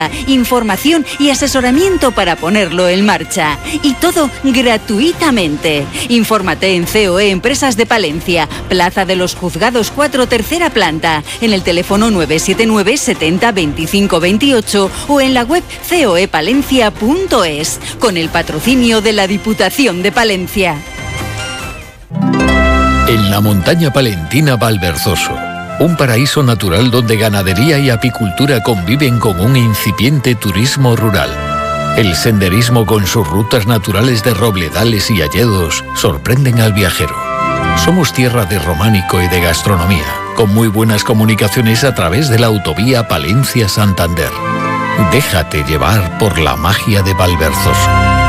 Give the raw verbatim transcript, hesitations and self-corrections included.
información y asesoramiento para ponerlo en marcha. Y todo gratuitamente. Infórmate en C O E Empresas de Palencia, Plaza de los Juzgados cuatro, tercera planta, en el teléfono nueve siete nueve setenta veinticinco veintiocho o en la web coepalencia punto es, con el patrocinio de la Diputación de Palencia. En la montaña palentina Valverzoso, un paraíso natural donde ganadería y apicultura conviven con un incipiente turismo rural. El senderismo con sus rutas naturales de robledales y hayedos sorprenden al viajero. Somos tierra de románico y de gastronomía, con muy buenas comunicaciones a través de la autovía Palencia-Santander. Déjate llevar por la magia de Valverzoso.